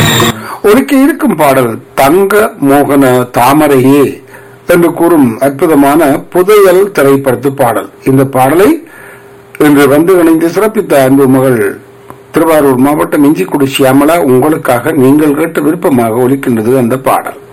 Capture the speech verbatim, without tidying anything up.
ஒதுக்கி இருக்கும் பாடல் தங்க மோகன தாமரையே என்று கூறும் அற்புதமான புதையல் திரைப்படத்து பாடல். இந்த பாடலை இன்று வந்து இணைந்து சிறப்பித்த அன்பு மகள் திருவாரூர் மாவட்டம் இஞ்சிக்குடி சியாமலா உங்களுக்காக நீங்கள் கேட்டு விருப்பமாக ஒலிக்கின்றது அந்த பாடல்.